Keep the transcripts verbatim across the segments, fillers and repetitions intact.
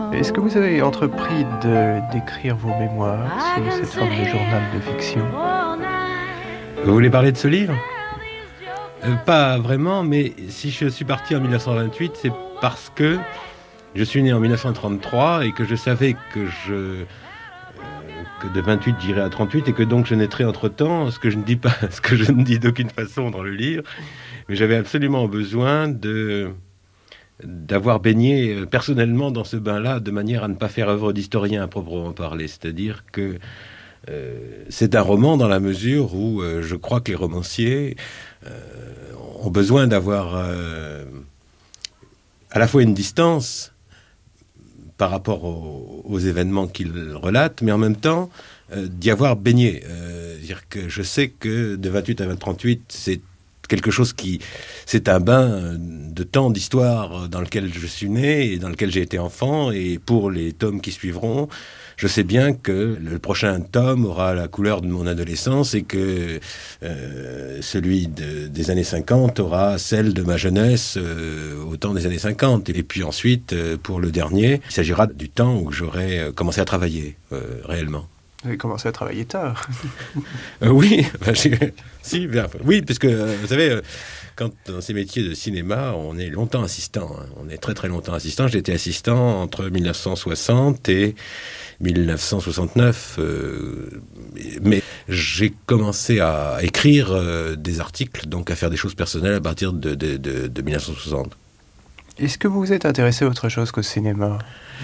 Est-ce que vous avez entrepris de, d'écrire vos mémoires sous cette forme de journal de fiction? Vous voulez parler de ce livre ? euh, Pas vraiment, mais si je suis parti en dix-neuf cent vingt-huit, c'est parce que je suis né en dix-neuf cent trente-trois et que je savais que je... euh, que de vingt-huit j'irais à trente-huit et que donc je naîtrais entre-temps, ce que je ne dis pas, ce que je ne dis d'aucune façon dans le livre, mais j'avais absolument besoin de... d'avoir baigné personnellement dans ce bain-là de manière à ne pas faire œuvre d'historien à proprement parler. C'est-à-dire que euh, c'est un roman dans la mesure où euh, je crois que les romanciers euh, ont besoin d'avoir euh, à la fois une distance par rapport aux, aux événements qu'ils relatent, mais en même temps euh, d'y avoir baigné. Euh, dire que je sais que de vingt-huit à trente-huit, c'est quelque chose qui... C'est un bain de temps d'histoire dans lequel je suis né et dans lequel j'ai été enfant. Et pour les tomes qui suivront, je sais bien que le prochain tome aura la couleur de mon adolescence et que euh, celui de, des années cinquante aura celle de ma jeunesse euh, au temps des années cinquante. Et puis ensuite, euh, pour le dernier, il s'agira du temps où j'aurai commencé à travailler euh, réellement. Vous avez commencé à travailler tard. euh, oui, ben, si, bien, oui, parce que euh, vous savez, euh, quand dans ces métiers de cinéma, on est longtemps assistant. Hein, on est très très longtemps assistant. J'étais assistant entre dix-neuf cent soixante et dix-neuf cent soixante-neuf, euh, mais j'ai commencé à écrire euh, des articles, donc à faire des choses personnelles à partir de, de, de, de dix-neuf cent soixante. Est-ce que vous vous êtes intéressé à autre chose qu'au cinéma ?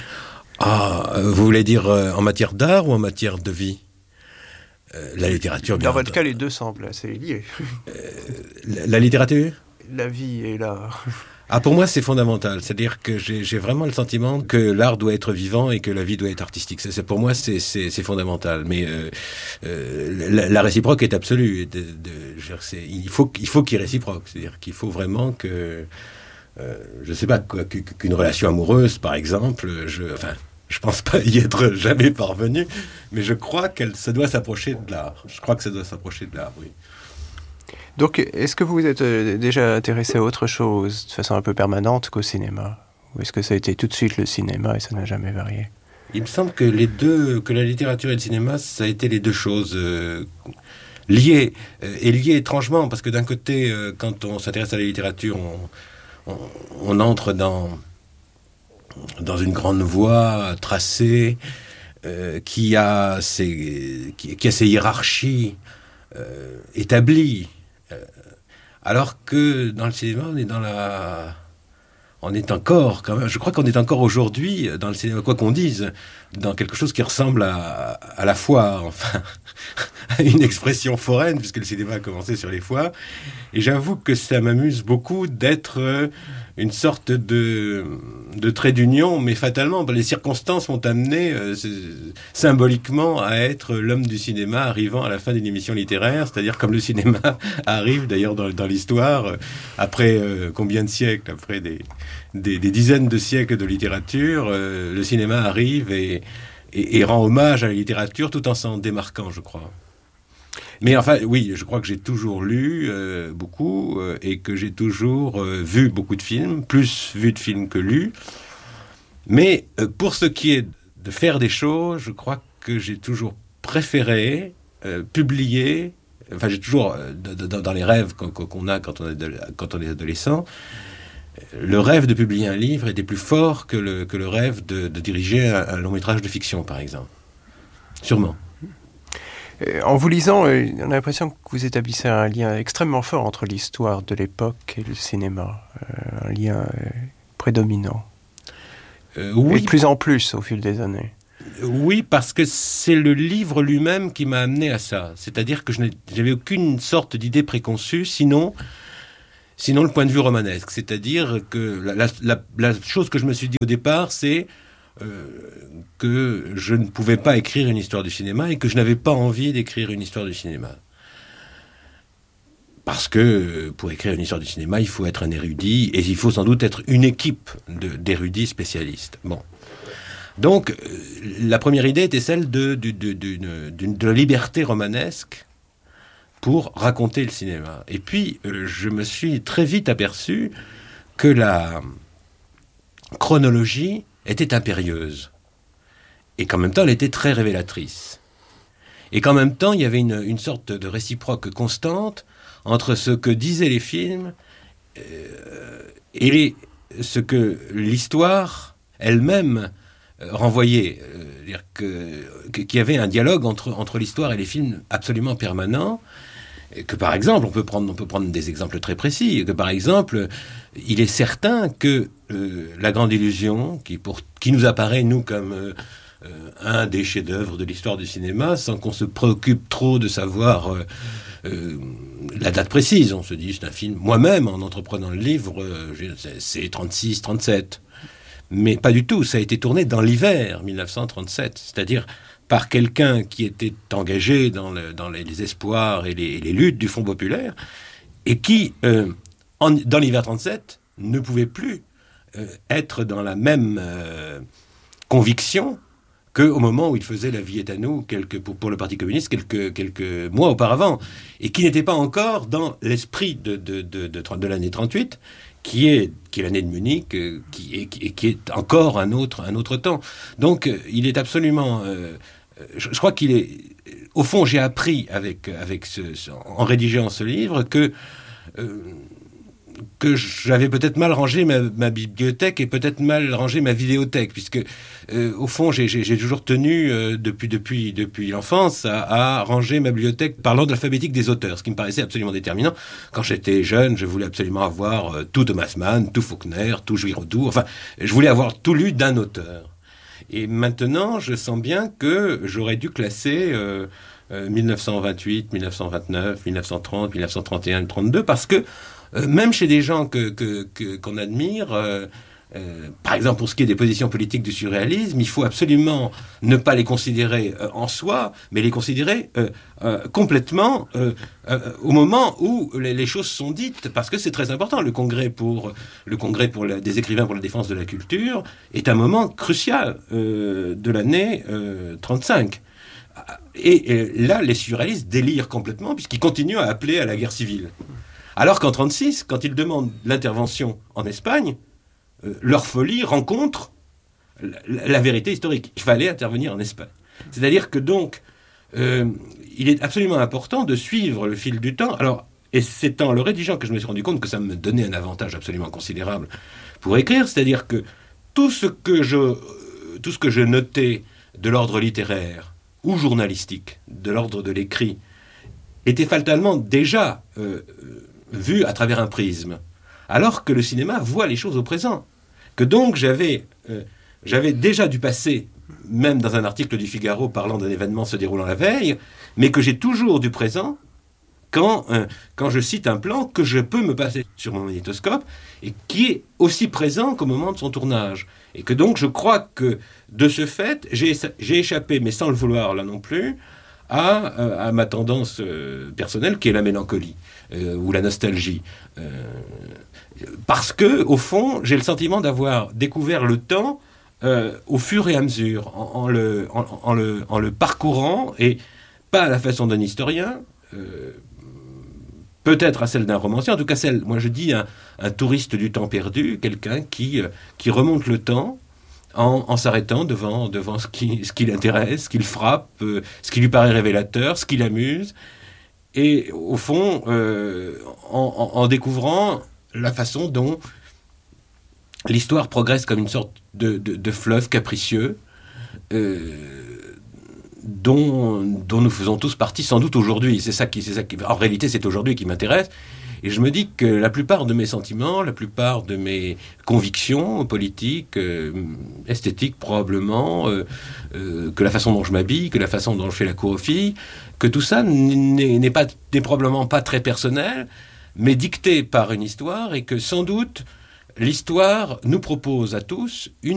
Ah, vous voulez dire euh, en matière d'art ou en matière de vie ? euh, La littérature, bien Dans votre cas, les deux semblent assez liés. Euh, la, la littérature ? La vie et l'art. Ah, pour moi, c'est fondamental. C'est-à-dire que j'ai, j'ai vraiment le sentiment que l'art doit être vivant et que la vie doit être artistique. C'est, c'est, pour moi, c'est, c'est, c'est fondamental. Mais euh, euh, la, la réciproque est absolue. De, de, je veux dire, c'est, il faut, il faut qu'il y ait réciproque. C'est-à-dire qu'il faut vraiment que... Euh, je ne sais pas, quoi, qu'une relation amoureuse, par exemple, je, enfin, je pense pas y être jamais parvenu, mais je crois qu'elle ça doit s'approcher de l'art. Je crois que ça doit s'approcher de l'art, oui. Donc, est-ce que vous vous êtes déjà intéressé à autre chose, de façon un peu permanente, qu'au cinéma ? Ou est-ce que ça a été tout de suite le cinéma et ça n'a jamais varié ? Il me semble que les deux, que la littérature et le cinéma, ça a été les deux choses euh, liées, euh, et liées étrangement, parce que d'un côté, euh, quand on s'intéresse à la littérature, on... On, on entre dans, dans une grande voie tracée euh, qui, a ses, qui, qui a ses hiérarchies euh, établies. Euh, alors que dans le cinéma, on est dans la... On est encore, quand même, je crois qu'on est encore aujourd'hui, dans le cinéma, quoi qu'on dise, dans quelque chose qui ressemble à, à la foire, enfin, à une expression foraine, puisque le cinéma a commencé sur les foires. Et j'avoue que ça m'amuse beaucoup d'être une sorte de, de trait d'union, mais fatalement, les circonstances m'ont amené euh, symboliquement à être l'homme du cinéma arrivant à la fin d'une émission littéraire, c'est-à-dire comme le cinéma arrive d'ailleurs dans, dans l'histoire, euh, après euh, combien de siècles, après des, des, des dizaines de siècles de littérature, euh, le cinéma arrive et, et, et rend hommage à la littérature tout en s'en démarquant, je crois. Mais enfin, oui, je crois que j'ai toujours lu euh, beaucoup euh, et que j'ai toujours euh, vu beaucoup de films, plus vu de films que lus. Mais euh, pour ce qui est de faire des choses, je crois que j'ai toujours préféré euh, publier, enfin j'ai toujours, euh, dans, dans les rêves qu'on, qu'on a quand on est, de, quand on est adolescent, le rêve de publier un livre était plus fort que le, que le rêve de, de diriger un, un long métrage de fiction, par exemple. Sûrement. En vous lisant, on a l'impression que vous établissez un lien extrêmement fort entre l'histoire de l'époque et le cinéma. Euh, un lien euh, prédominant. Euh, oui. Et de plus en plus au fil des années. Oui, parce que c'est le livre lui-même qui m'a amené à ça. C'est-à-dire que je n'avais aucune sorte d'idée préconçue, sinon, sinon le point de vue romanesque. C'est-à-dire que la, la, la chose que je me suis dit au départ, c'est... Euh, que je ne pouvais pas écrire une histoire du cinéma et que je n'avais pas envie d'écrire une histoire du cinéma. Parce que pour écrire une histoire du cinéma, il faut être un érudit et il faut sans doute être une équipe de, d'érudits spécialistes. Bon. Donc, euh, la première idée était celle de, de, de, de, de, de la liberté romanesque pour raconter le cinéma. Et puis, euh, je me suis très vite aperçu que la chronologie était impérieuse. Et qu'en même temps, elle était très révélatrice. Et qu'en même temps, il y avait une, une sorte de réciproque constante entre ce que disaient les films euh, et les, ce que l'histoire elle-même euh, renvoyait. Euh, dire que, que, qu'il y avait un dialogue entre, entre l'histoire et les films absolument permanent. Et que par exemple, on peut, prendre, on peut prendre des exemples très précis, que par exemple, il est certain que euh, La Grande Illusion, qui, pour, qui nous apparaît, nous, comme... Euh, Euh, un des chefs-d'œuvre de l'histoire du cinéma, sans qu'on se préoccupe trop de savoir euh, euh, la date précise. On se dit, c'est un film, moi-même, en entreprenant le livre, euh, c'est trente-six, trente-sept. Mais pas du tout, ça a été tourné dans l'hiver dix-neuf cent trente-sept, c'est-à-dire par quelqu'un qui était engagé dans, le, dans les, les espoirs et les, les luttes du Front populaire, et qui, euh, en, dans l'hiver trente-sept, ne pouvait plus euh, être dans la même euh, conviction qu'au moment où il faisait La vie est à nous, quelques, pour, pour le Parti communiste, quelques, quelques mois auparavant, et qui n'était pas encore dans l'esprit de, de, de, de, de l'année trente-huit, qui est, qui est l'année de Munich, euh, qui, est, qui, qui est encore un autre, un autre temps. Donc, euh, il est absolument... Euh, je, je crois qu'il est... Au fond, j'ai appris, avec, avec ce, ce, en rédigeant ce livre, que... Euh, que j'avais peut-être mal rangé ma, ma bibliothèque et peut-être mal rangé ma vidéothèque, puisque euh, au fond j'ai, j'ai, j'ai toujours tenu euh, depuis, depuis, depuis l'enfance à, à ranger ma bibliothèque par l'ordre alphabétique des auteurs, ce qui me paraissait absolument déterminant. Quand j'étais jeune, je voulais absolument avoir euh, tout Thomas Mann, tout Faulkner, tout Giraudoux, enfin je voulais avoir tout lu d'un auteur. Et maintenant je sens bien que j'aurais dû classer euh, euh, dix-neuf cent vingt-huit, dix-neuf cent vingt-neuf, dix-neuf cent trente, dix-neuf cent trente et un, trente-deux, parce que Euh, même chez des gens que, que, que, qu'on admire, euh, euh, par exemple pour ce qui est des positions politiques du surréalisme, il faut absolument ne pas les considérer euh, en soi, mais les considérer euh, euh, complètement euh, euh, au moment où les, les choses sont dites, parce que c'est très important. Le congrès pour, le congrès pour la, des écrivains pour la défense de la culture est un moment crucial euh, de l'année euh, trente-cinq. Et, et là, les surréalistes délirent complètement, puisqu'ils continuent à appeler à la guerre civile. Alors qu'en trente-six, quand ils demandent l'intervention en Espagne, euh, leur folie rencontre la, la vérité historique. Il fallait intervenir en Espagne. C'est-à-dire que donc, euh, il est absolument important de suivre le fil du temps. Alors, et c'est en le rédigeant que je me suis rendu compte que ça me donnait un avantage absolument considérable pour écrire. C'est-à-dire que tout ce que je, euh, tout ce que je notais de l'ordre littéraire ou journalistique, de l'ordre de l'écrit, était fatalement déjà euh, vu à travers un prisme, alors que le cinéma voit les choses au présent. Que donc j'avais, euh, j'avais déjà du passé, même dans un article du Figaro parlant d'un événement se déroulant la veille, mais que j'ai toujours du présent quand, euh, quand je cite un plan que je peux me passer sur mon magnétoscope et qui est aussi présent qu'au moment de son tournage. Et que donc je crois que de ce fait, j'ai, j'ai échappé, mais sans le vouloir là non plus, à, à ma tendance euh, personnelle qui est la mélancolie euh, ou la nostalgie. Euh, parce que, au fond, j'ai le sentiment d'avoir découvert le temps euh, au fur et à mesure, en, en, le, en, en, le, en le parcourant, et pas à la façon d'un historien, euh, peut-être à celle d'un romancier, en tout cas celle, moi je dis un, un touriste du temps perdu, quelqu'un qui, euh, qui remonte le temps, En, en s'arrêtant devant, devant ce, qui, ce qui l'intéresse, ce qui le frappe, euh, ce qui lui paraît révélateur, ce qui l'amuse. Et au fond, euh, en, en, en découvrant la façon dont l'histoire progresse comme une sorte de, de, de fleuve capricieux, euh, dont, dont nous faisons tous partie, sans doute aujourd'hui. C'est ça qui, c'est ça qui, en réalité, c'est aujourd'hui qui m'intéresse. Et je me dis que la plupart de mes sentiments, la plupart de mes convictions politiques, euh, esthétiques probablement, euh, euh, que la façon dont je m'habille, que la façon dont je fais la cour aux filles, que tout ça n'est, n'est, pas, n'est probablement pas très personnel, mais dicté par une histoire, et que sans doute l'histoire nous propose à tous une